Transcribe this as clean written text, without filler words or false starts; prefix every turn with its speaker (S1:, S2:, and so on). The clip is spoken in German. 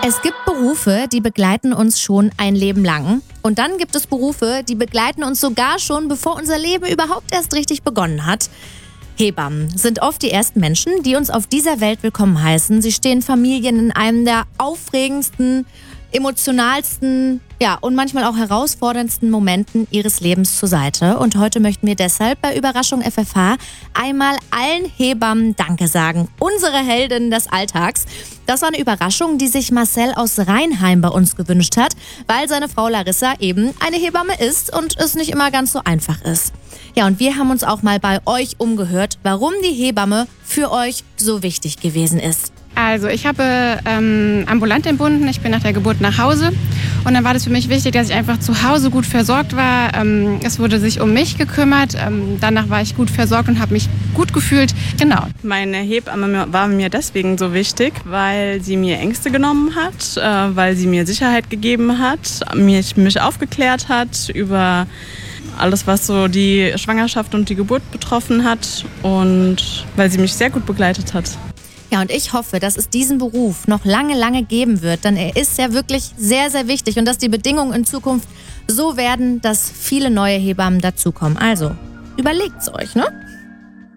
S1: Es gibt Berufe, die begleiten uns schon ein Leben lang. Und dann gibt es Berufe, die begleiten uns sogar schon, bevor unser Leben überhaupt erst richtig begonnen hat. Hebammen sind oft die ersten Menschen, die uns auf dieser Welt willkommen heißen. Sie stehen Familien in einem der aufregendsten, emotionalsten, und manchmal auch herausforderndsten Momenten ihres Lebens zur Seite. Und heute möchten wir deshalb bei Überraschung FFH einmal allen Hebammen Danke sagen. Unsere Heldinnen des Alltags. Das war eine Überraschung, die sich Marcel aus Rheinheim bei uns gewünscht hat, weil seine Frau Larissa eben eine Hebamme ist und es nicht immer ganz so einfach ist. Ja, und wir haben uns auch mal bei euch umgehört, warum die Hebamme für euch so wichtig gewesen ist.
S2: Also ich habe ambulant entbunden, ich bin nach der Geburt nach Hause und dann war das für mich wichtig, dass ich einfach zu Hause gut versorgt war. Es wurde sich um mich gekümmert, danach war ich gut versorgt und habe mich gut gefühlt. Genau.
S3: Meine Hebamme war mir deswegen so wichtig, weil sie mir Ängste genommen hat, weil sie mir Sicherheit gegeben hat, mich aufgeklärt hat über alles, was so die Schwangerschaft und die Geburt betroffen hat und weil sie mich sehr gut begleitet hat.
S1: Ja, und ich hoffe, dass es diesen Beruf noch lange, lange geben wird, denn er ist ja wirklich sehr, sehr wichtig und dass die Bedingungen in Zukunft so werden, dass viele neue Hebammen dazukommen. Also, überlegt's euch, ne?